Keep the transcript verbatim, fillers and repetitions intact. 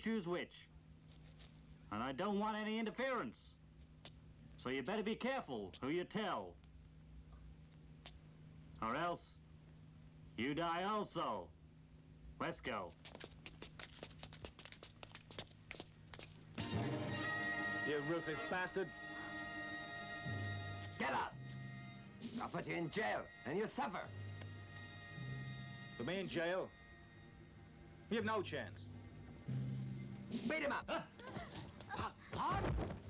choose which. And I don't want any interference. So you better be careful who you tell. Or else, you die also. Let's go. You ruthless bastard. Get lost! I'll put you in jail, and you'll suffer. Put me in jail? You have no chance. Beat him up! Hard!